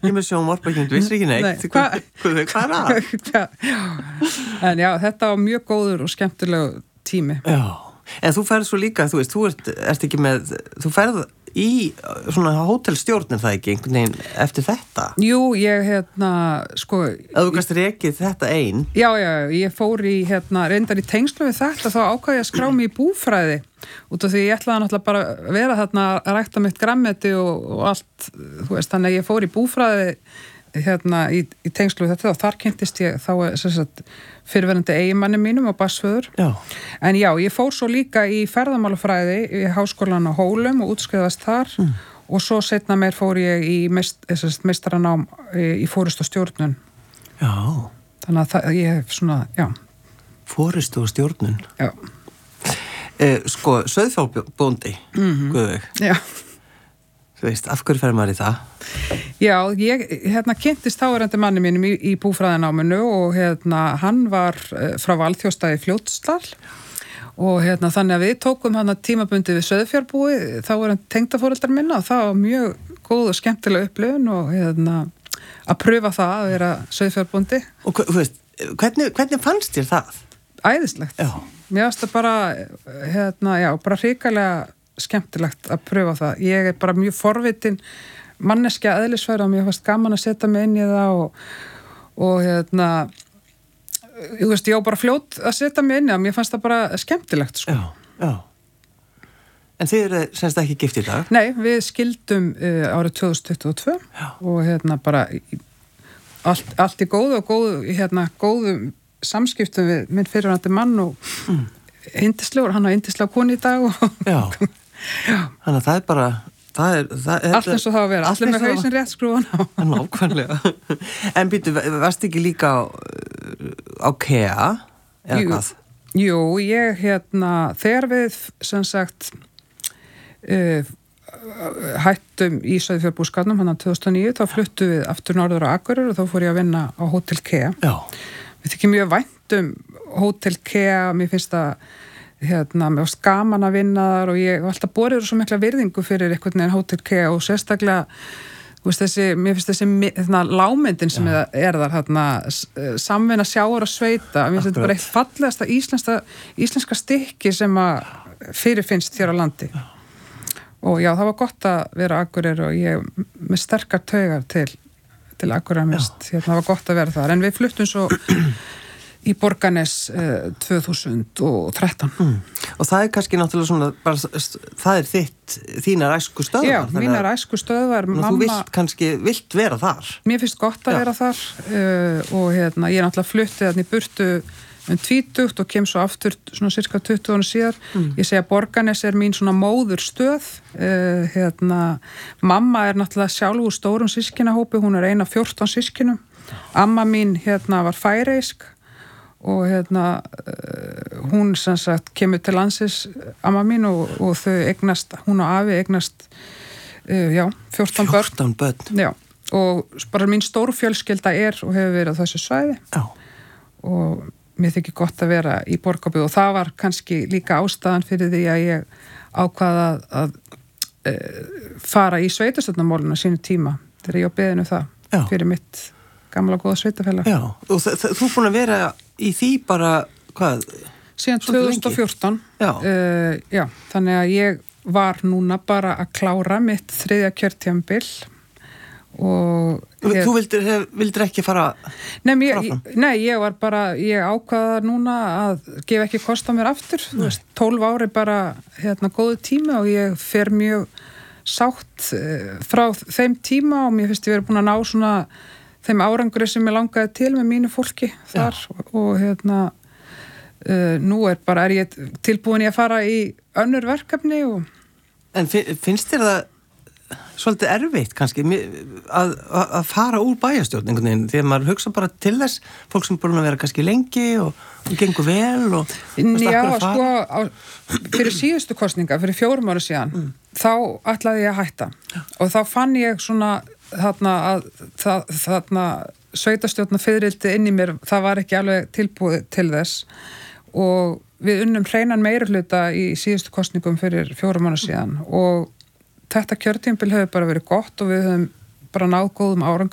ég með sjónvarp ekki, þú vissir ekki neitt. Hvað er það? En já, þetta var mjög góður og skemmtilegu tími. Já, en þú ferð svo líka, þú veist, þú ert ekki með, þú ferð í svona hótelstjórnir það ekki einhvern veginn eftir þetta? Jú, ég sko... Að þú kannst rekið þetta ein? Já, ég fór í reyndar í tengslu við þetta, þá ákvað ég að skrá mig í búfræði út af því ég ætlaði náttúrulega bara að vera þarna að rækta mitt grammeti og allt, þú veist, þannig að ég fór í búfræði í tengslu við þetta og þar kynntist ég þá fyrirverandi eiginmanni mínum og barnsföður. Já. En já, ég fór svo líka í ferðamálafræði í Háskólann á Hólum og útskrifaðist þar og svo seinna meir fór ég í meistaranám í forystu og stjórnun. Já. Þannig að ég hef svona, já. Forystu og stjórnun? Já. Sko, sauðfjárbóndi, Guðveig. Já. Þú veist, af hverju fer maður í það? Já, ég kynntist þáverandi manni mínum í búfræðináminu og hann var frá Valþjóðstað í Fljótsdal og þannig að við tókum tímabundið við sauðfjárbúi, þá var hann tengdaforeldrar minna og það var mjög góð og skemmtileg upplifun og að pröfa það að vera sauðfjárbóndi. Og þú veist, hvernig fannst þér það? Æðislegt. Já. Mér varst það bara, bara hrikalega skemmtilegt að pröfa það. Ég er bara mjög forvitin manneskja eðlisfæri og mér fannst gaman að setja mig inn í það og ég veist, ég á bara fljót að setja mig inn í það, mér fannst það bara skemmtilegt, sko. Já. En þið eru semst ekki gift í dag? Nei, við skildum árið 2022 og bara allt í góðu og góðum samskiptum við minn fyrirvænandi mann og yndislegur, hann á yndislega konu í dag og Já. Þannig að það er bara allt eins og það að vera, allir með hausinn rétt skrúan á. Nákvæmlega. En býtu, varst ekki líka á KEA eða hvað? Jú, ég þegar við sem sagt hættum í sauðfjárbúskapnum 2009, þá fluttum við aftur norður á Akureyri og þá fór ég að vinna á Hótel KEA. Já. Við þykir mjög vænt Hótel KEA, mér finnst það mér varst gaman að vinna þar og ég var alltaf borið svo mikla virðingu fyrir einhvern veginn Hótel KEA og sérstaklega mér finnst þessi lámyndin sem er þar samvinna sjávar og sveita, mér finnst þetta bara eitt fallegasta íslenska stykki sem að fyrirfinnst hér á landi. Og já, það var gott að vera Akureyri og ég með sterkar taugar til Akureyri mest, það var gott að vera þar, en við fluttum svo í Borgarnes 2013. Og það er kannski náttúrulega svona, bara, það er þínar æsku stöðvar. Já, mínar æsku stöðvar. Þú vilt vera þar. Mér finnst gott að vera þar og ég er náttúrulega fluttið þarna í burtu 20 og kem svo aftur svona cirka 20 ára síðar. Ég segi að Borgarnes er mín svona móðurstöð. Mamma er náttúrulega sjálf úr stórum systkinahópi, hún er ein af 14 systkinum. Amma mín var færeysk og hún sem sagt kemur til landsins amma mín og þau eignast, hún og afi eignast 14 börn. 14 börn. Já, og bara mín stórfjölskylda og hefur verið á þessu svæði. Já. Og mér þykir gott að vera í Borgarbyggð og það var kannski líka ástæðan fyrir því að ég ákvaða að fara í sveitarstjórnarmálinu á sínu tíma þegar ég á beðinu það fyrir mitt gamla góða sveitafélag. Já, og þú búin að vera í því bara, hvað? Síðan 2014. Já, þannig að ég var núna bara að klára mitt 3. kjörtímabil og... Þú vildir ekki fara fráfram? Nei, ég ákvaða núna að gefa ekki kost á mér aftur. Þú veist, 12 ári bara góðu tími og ég fer mjög sátt frá þeim tíma og mér finnst ég verið búin að ná svona þeim árangri sem ég langaði til með mínu fólki þar og nú er ég tilbúin í að fara í önnur verkefni og... En finnst þér það svolítið erfitt kannski að fara úr bæjarstjórn einhvern veginn, þegar maður hugsa bara til þess fólk sem búin að vera kannski lengi og gengur vel og... Já, sko, fyrir síðustu kosninga, fyrir 4 ára síðan, þá ætlaði ég að hætta og þá fann ég svona þarna sveitarstjórnarfiðrildi inn í mér, það var ekki alveg tilbúið til þess og við unnum hreinan meirihluta í síðustu kosningum fyrir 4 mánuðum síðan og þetta kjörtímabil hefur bara verið gott og við höfum bara náð góðum árangri